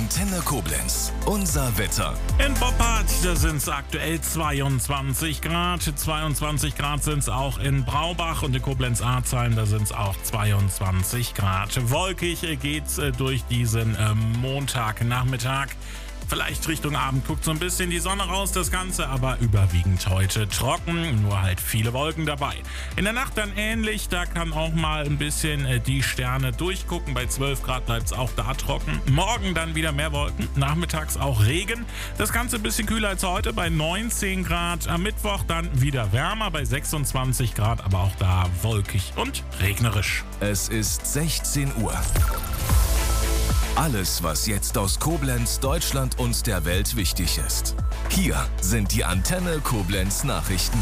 Antenne Koblenz. Unser Wetter. In Boppard, da sind es aktuell 22 Grad. 22 Grad sind es auch in Braubach und in Koblenz-Arzheim, da sind es auch 22 Grad. Wolkig geht's durch diesen Montagnachmittag. Vielleicht Richtung Abend guckt so ein bisschen die Sonne raus, das Ganze aber überwiegend heute trocken, nur halt viele Wolken dabei. In der Nacht dann ähnlich, da kann auch mal ein bisschen die Sterne durchgucken. Bei 12 Grad bleibt es auch da trocken. Morgen dann wieder mehr Wolken, nachmittags auch Regen. Das Ganze ein bisschen kühler als heute bei 19 Grad. Am Mittwoch dann wieder wärmer bei 26 Grad, aber auch da wolkig und regnerisch. Es ist 16 Uhr. Alles, was jetzt aus Koblenz, Deutschland und der Welt wichtig ist. Hier sind die Antenne Koblenz Nachrichten.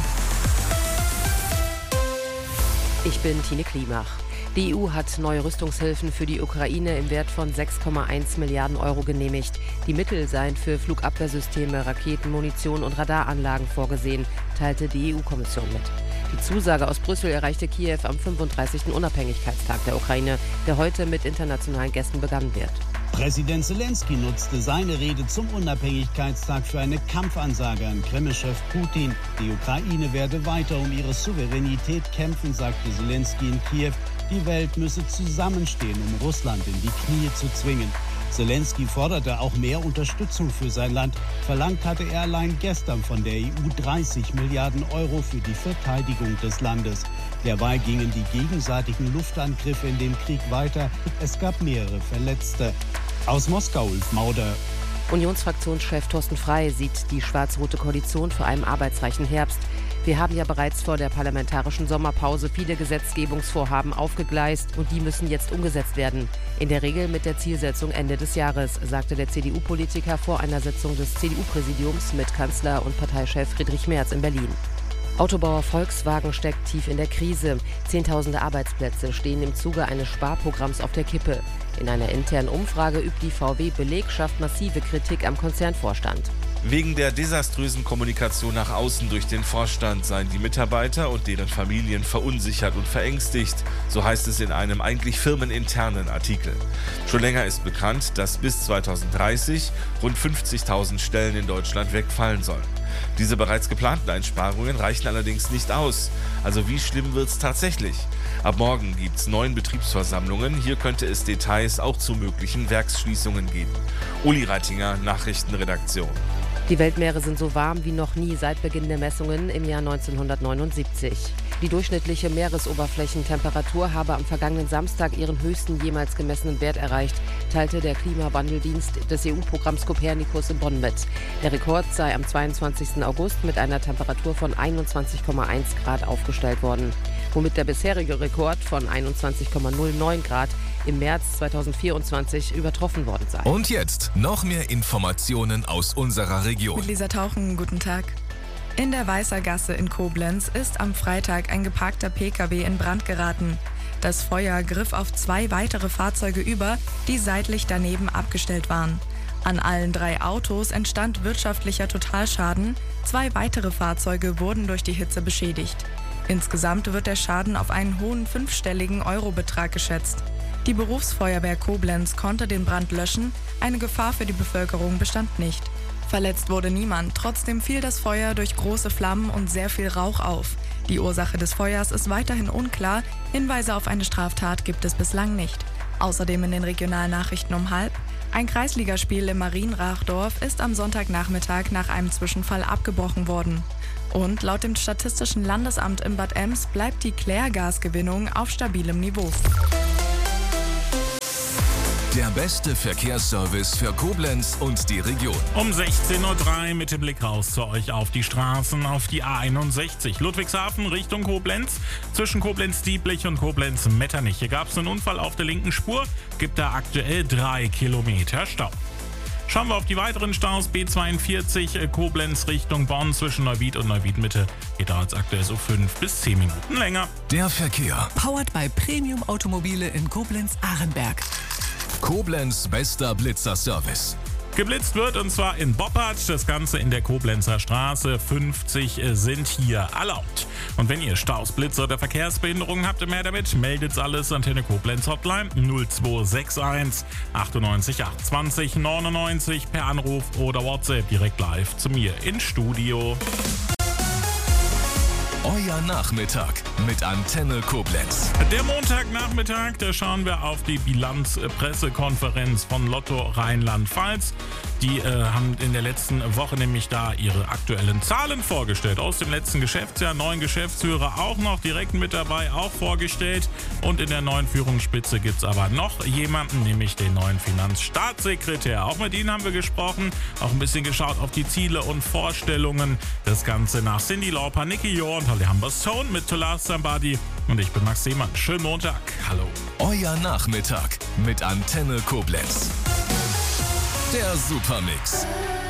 Ich bin Tine Klimach. Die EU hat neue Rüstungshilfen für die Ukraine im Wert von 6,1 Milliarden Euro genehmigt. Die Mittel seien für Flugabwehrsysteme, Raketen, Munition und Radaranlagen vorgesehen, teilte die EU-Kommission mit. Die Zusage aus Brüssel erreichte Kiew am 35. Unabhängigkeitstag der Ukraine, der heute mit internationalen Gästen begangen wird. Präsident Zelensky nutzte seine Rede zum Unabhängigkeitstag für eine Kampfansage an Kreml-Chef Putin. Die Ukraine werde weiter um ihre Souveränität kämpfen, sagte Zelensky in Kiew. Die Welt müsse zusammenstehen, um Russland in die Knie zu zwingen. Zelensky forderte auch mehr Unterstützung für sein Land. Verlangt hatte er allein gestern von der EU 30 Milliarden Euro für die Verteidigung des Landes. Derweil gingen die gegenseitigen Luftangriffe in dem Krieg weiter. Es gab mehrere Verletzte. Aus Moskau, Ulf Mauder. Unionsfraktionschef Thorsten Frey sieht die schwarz-rote Koalition für einen arbeitsreichen Herbst. Wir haben ja bereits vor der parlamentarischen Sommerpause viele Gesetzgebungsvorhaben aufgegleist und die müssen jetzt umgesetzt werden. In der Regel mit der Zielsetzung Ende des Jahres, sagte der CDU-Politiker vor einer Sitzung des CDU-Präsidiums mit Kanzler und Parteichef Friedrich Merz in Berlin. Autobauer Volkswagen steckt tief in der Krise. Zehntausende Arbeitsplätze stehen im Zuge eines Sparprogramms auf der Kippe. In einer internen Umfrage übt die VW-Belegschaft massive Kritik am Konzernvorstand. Wegen der desaströsen Kommunikation nach außen durch den Vorstand seien die Mitarbeiter und deren Familien verunsichert und verängstigt, so heißt es in einem eigentlich firmeninternen Artikel. Schon länger ist bekannt, dass bis 2030 rund 50.000 Stellen in Deutschland wegfallen sollen. Diese bereits geplanten Einsparungen reichen allerdings nicht aus. Also wie schlimm wird's tatsächlich? Ab morgen gibt's 9 Betriebsversammlungen. Hier könnte es Details auch zu möglichen Werksschließungen geben. Uli Reitinger, Nachrichtenredaktion. Die Weltmeere sind so warm wie noch nie seit Beginn der Messungen im Jahr 1979. Die durchschnittliche Meeresoberflächentemperatur habe am vergangenen Samstag ihren höchsten jemals gemessenen Wert erreicht, teilte der Klimawandeldienst des EU-Programms Copernicus in Bonn mit. Der Rekord sei am 22. August mit einer Temperatur von 21,1 Grad aufgestellt worden, womit der bisherige Rekord von 21,09 Grad im März 2024 übertroffen worden sei. Und jetzt noch mehr Informationen aus unserer Region. Mit Lisa Tauchen, guten Tag. In der Weißer Gasse in Koblenz ist am Freitag ein geparkter Pkw in Brand geraten. Das Feuer griff auf 2 weitere Fahrzeuge über, die seitlich daneben abgestellt waren. An allen 3 Autos entstand wirtschaftlicher Totalschaden. 2 weitere Fahrzeuge wurden durch die Hitze beschädigt. Insgesamt wird der Schaden auf einen hohen 5-stelligen Eurobetrag geschätzt. Die Berufsfeuerwehr Koblenz konnte den Brand löschen, eine Gefahr für die Bevölkerung bestand nicht. Verletzt wurde niemand, trotzdem fiel das Feuer durch große Flammen und sehr viel Rauch auf. Die Ursache des Feuers ist weiterhin unklar, Hinweise auf eine Straftat gibt es bislang nicht. Außerdem in den Regionalnachrichten um 12:30: Ein Kreisligaspiel im Marienrachdorf ist am Sonntagnachmittag nach einem Zwischenfall abgebrochen worden. Und laut dem Statistischen Landesamt in Bad Ems bleibt die Klärgasgewinnung auf stabilem Niveau. Der beste Verkehrsservice für Koblenz und die Region. Um 16:03 Uhr mit dem Blick raus zu euch auf die Straßen, auf die A61. Ludwigshafen Richtung Koblenz, zwischen Koblenz-Dieblich und Koblenz-Metternich. Hier gab es einen Unfall auf der linken Spur, gibt da aktuell 3 Kilometer Stau. Schauen wir auf die weiteren Staus. B42 Koblenz Richtung Bonn zwischen Neuwied und Neuwied-Mitte. Hier dauert es aktuell so 5 bis 10 Minuten länger. Der Verkehr. Powered by Premium Automobile in Koblenz-Ahrenberg. Koblenz bester Blitzer-Service. Geblitzt wird und zwar in Boppard, das Ganze in der Koblenzer Straße. 50 sind hier erlaubt. Und wenn ihr Staus, Blitze oder Verkehrsbehinderungen habt, mehr damit, meldet alles Antenne Koblenz Hotline 0261 98 820 99 per Anruf oder WhatsApp direkt live zu mir ins Studio. Euer Nachmittag mit Antenne Koblenz. Der Montagnachmittag, da schauen wir auf die Bilanzpressekonferenz von Lotto Rheinland-Pfalz. Die haben in der letzten Woche nämlich da ihre aktuellen Zahlen vorgestellt. Aus dem letzten Geschäftsjahr 9 Geschäftsführer auch noch direkt mit dabei, auch vorgestellt. Und in der neuen Führungsspitze gibt es aber noch jemanden, nämlich den neuen Finanzstaatssekretär. Auch mit ihnen haben wir gesprochen, auch ein bisschen geschaut auf die Ziele und Vorstellungen. Das Ganze nach Cyndi Lauper, Nicky Jor und Holly Humberstone mit To Last Somebody. Und ich bin Max Seemann. Schönen Montag. Hallo. Euer Nachmittag mit Antenne Koblenz. Der Supermix.